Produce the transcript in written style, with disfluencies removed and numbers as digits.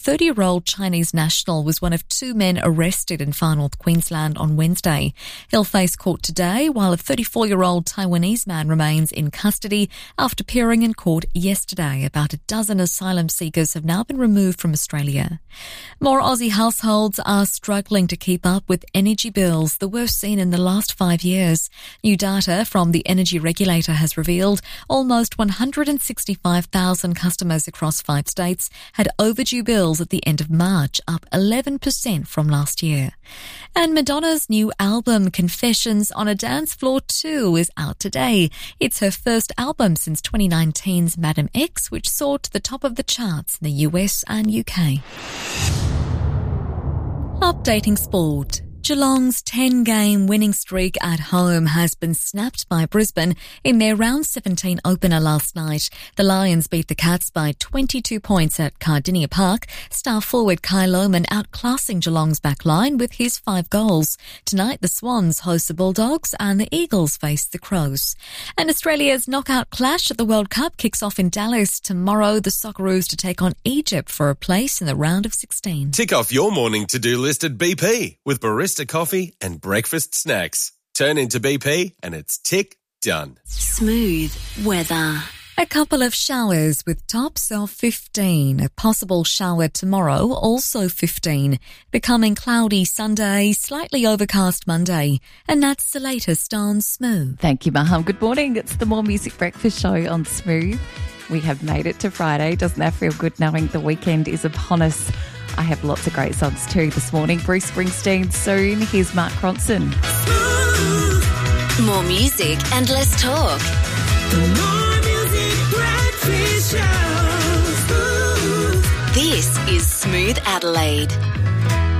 30-year-old Chinese national was one of two men arrested in Far North Queensland on Wednesday. He'll face court today, while a 34-year-old Taiwanese man remains in custody after appearing in court yesterday. About a dozen asylum seekers have now been removed from Australia. More Aussie households are struggling to keep up with energy bills, the worst seen in the last 5 years. New data from the Energy Regulator has revealed almost 165,000 customers across 5 states had overdue bills at the end of March, up 11% from last year. And Madonna's new album, Confessions on a Dance Floor 2, is out today. It's her first album since 2019's Madam X, which soared to the top of the charts in the US and UK. Updating sport. Geelong's 10-game winning streak at home has been snapped by Brisbane in their Round 17 opener last night. The Lions beat the Cats by 22 points at Cardinia Park, star forward Kai Lohmann outclassing Geelong's back line with his 5 goals. Tonight, the Swans host the Bulldogs and the Eagles face the Crows. And Australia's knockout clash at the World Cup kicks off in Dallas tomorrow. The Socceroos to take on Egypt for a place in the round of 16. Tick off your morning to-do list at BP with barista coffee and breakfast snacks. Turn into BP and it's tick done. Smooth weather. A couple of showers with tops of 15. A possible shower tomorrow, also 15. Becoming cloudy Sunday, slightly overcast Monday. And that's the latest on Smooth. Thank you, Maham. Good morning. It's the More Music Breakfast Show on Smooth. We have made it to Friday. Doesn't that feel good knowing the weekend is upon us? I have lots of great songs too this morning. Bruce Springsteen soon. Here's Mark Ronson. More music and less talk. More music breakfast show. This is Smooth Adelaide.